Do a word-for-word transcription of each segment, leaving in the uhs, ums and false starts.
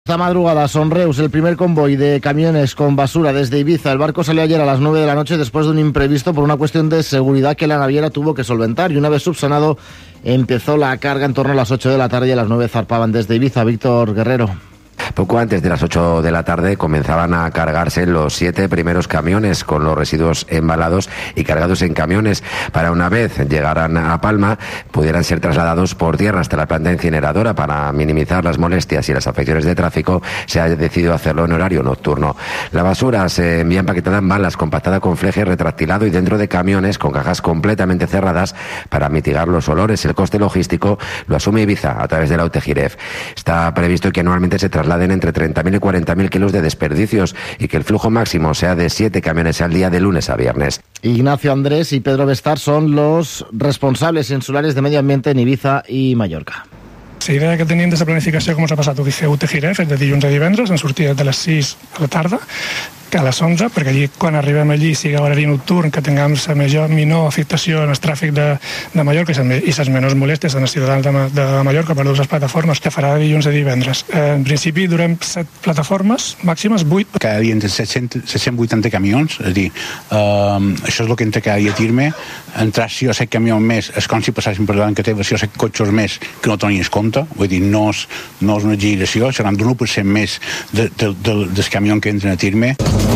Esta madrugada, Sonreus, el primer convoy de camiones con basura desde Ibiza. El barco salió ayer a las nueve de la noche después de un imprevisto por una cuestión de seguridad que la naviera tuvo que solventar. Y una vez subsanado, empezó la carga en torno a las ocho de la tarde y a las nueve zarpaban desde Ibiza. Víctor Guerrero. Poco antes de las ocho de la tarde comenzaban a cargarse los siete primeros camiones con los residuos embalados y cargados en camiones para, una vez llegaran a Palma, pudieran ser trasladados por tierra hasta la planta incineradora. Para minimizar las molestias y las afecciones de tráfico, se ha decidido hacerlo en horario nocturno. La basura se envía empaquetada en balas, compactada con fleje retractilado y dentro de camiones con cajas completamente cerradas para mitigar los olores. El coste logístico lo asume Ibiza a través de la U T G I R E F. Está previsto que anualmente se trasladen entre treinta mil y cuarenta mil kilos de desperdicios y que el flujo máximo sea de siete camiones al día de lunes a viernes. Ignacio Andrés y Pedro Bestar son los responsables insulares de medio ambiente en Ibiza i Mallorca. La idea que teníem de la planificació, com us ha passat, ho dice U T G I R E F, és de dilluns a divendres, en sortida de les sis a la tarda, que a les onze, perquè allí, quan arribem allí, sigui horari nocturn, que tinguem la major, menor afectació en el tràfic de, de Mallorca i les menors molèsties en els ciutadans de, de Mallorca per les plataformes, que farà de dilluns a divendres. Eh, en principi, durem set plataformes, màximes vuit. Cada dia entre set-cents vuitanta camions, és a dir, eh, això és el que entra cada dia a Tirme. Entrar si o set camions més, és com si passessin per davant que té si o set cotxes més que no tenies compte, vull dir, no és, no és una exageració, seran d'un u per cent més de, de, de, del camió que entren a Tirme.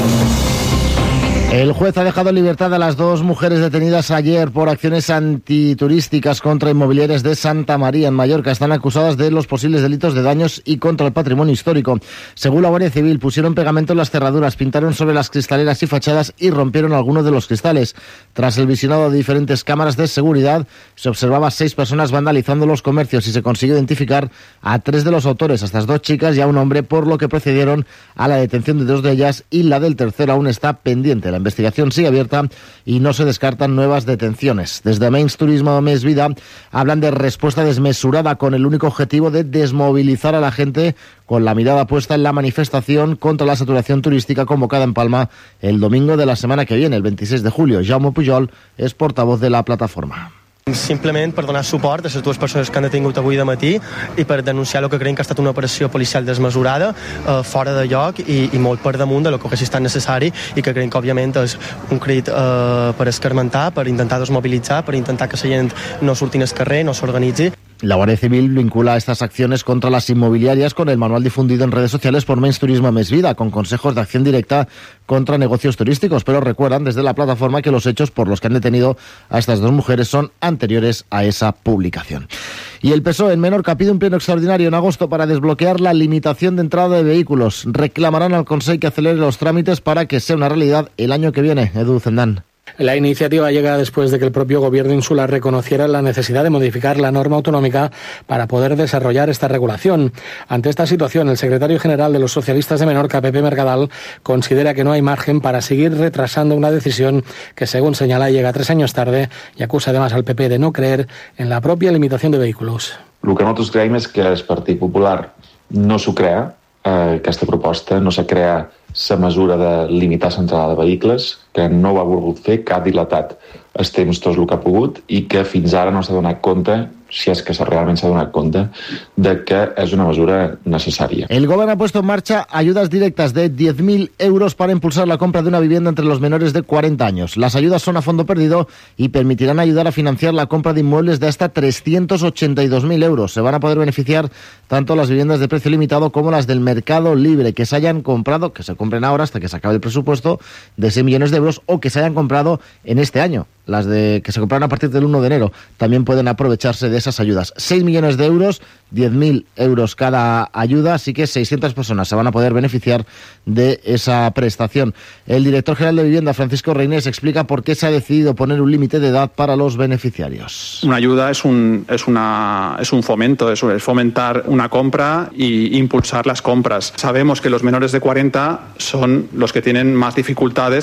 El juez ha dejado en libertad a las dos mujeres detenidas ayer por acciones antiturísticas contra inmobiliarias de Santa María, en Mallorca. Están acusadas de los posibles delitos de daños y contra el patrimonio histórico. Según la Guardia Civil, pusieron pegamento en las cerraduras, pintaron sobre las cristaleras y fachadas y rompieron algunos de los cristales. Tras el visionado de diferentes cámaras de seguridad, se observaba a seis personas vandalizando los comercios y se consiguió identificar a tres de los autores, a estas dos chicas y a un hombre, por lo que procedieron a la detención de dos de ellas y la del tercero aún está pendiente. La investigación sigue abierta y no se descartan nuevas detenciones. Desde Menys Turismo, Més Vida hablan de respuesta desmesurada con el único objetivo de desmovilizar a la gente con la mirada puesta en la manifestación contra la saturación turística convocada en Palma el domingo de la semana que viene, el veintiséis de julio. Jaume Pujol es portavoz de la plataforma. Simplement per donar suport a les dues persones que han detingut avui de matí i per denunciar el que creiem que ha estat una operació policial desmesurada, eh, fora de lloc i, i molt per damunt de lo que hagués estat necessari i que creiem que òbviament és un crit eh, per escarmentar, per intentar desmobilitzar, per intentar que la gent no surti al carrer, no s'organitzi. La Guardia Civil vincula estas acciones contra las inmobiliarias con el manual difundido en redes sociales por Menys Turismo Més Vida, con consejos de acción directa contra negocios turísticos, pero recuerdan desde la plataforma que los hechos por los que han detenido a estas dos mujeres son anteriores a esa publicación. Y el P S O E en Menorca pide un pleno extraordinario en agosto para desbloquear la limitación de entrada de vehículos. Reclamarán al Consell que acelere los trámites para que sea una realidad el año que viene. Edu Zendán. La iniciativa llega después de que el propio gobierno insular reconociera la necesidad de modificar la norma autonómica para poder desarrollar esta regulación. Ante esta situación, el secretario general de los socialistas de Menorca, Pepe Mercadal, considera que no hay margen para seguir retrasando una decisión que, según señala, llega tres años tarde y acusa además al P P de no creer en la propia limitación de vehículos. El que nosaltres creiem és que el Partit Popular no s'ho crea, eh, aquesta proposta, no s'ha creat la mesura de limitar l'entrada de vehicles, que no ho ha volgut fer, que ha dilatat els temps tot el que ha pogut i que fins ara no s'ha donat compte, si és que realment s'ha donat compte, de que és una mesura necessària. El gobierno ha puesto en marcha ayudas directas de diez mil euros para impulsar la compra de una vivienda entre los menores de cuarenta años. Las ayudas son a fondo perdido y permitirán ayudar a financiar la compra de inmuebles de hasta trescientos ochenta y dos mil euros. Se van a poder beneficiar tanto las viviendas de precio limitado como las del mercado libre, que se hayan comprado, que se compren ahora hasta que se acabe el presupuesto, de seis millones de euros, o que se hayan comprado en este año. Las de que se compraron a partir del uno de enero también pueden aprovecharse de esas ayudas. seis millones de euros, diez mil euros cada ayuda, así que seiscientas personas se van a poder beneficiar de esa prestación. El director general de Vivienda, Francisco Reinés, explica por qué se ha decidido poner un límite de edad para los beneficiarios. Una ayuda es un, es una, es un fomento, es, es fomentar una compra e impulsar las compras. Sabemos que los menores de cuarenta son los que tienen más dificultades.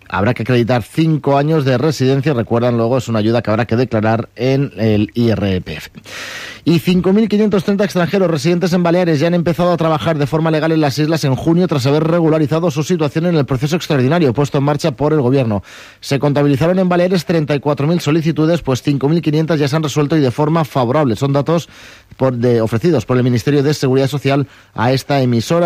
habrá que acreditar cinco años de residencia. Recuerdan, luego es una ayuda que habrá que declarar en el I R P F. Y cinco mil quinientos treinta extranjeros residentes en Baleares ya han empezado a trabajar de forma legal en las islas en junio tras haber regularizado su situación en el proceso extraordinario puesto en marcha por el Gobierno. Se contabilizaron en Baleares treinta y cuatro mil solicitudes, pues cinco mil quinientas ya se han resuelto y de forma favorable. Son datos por, de, ofrecidos por el Ministerio de Seguridad Social a esta emisora.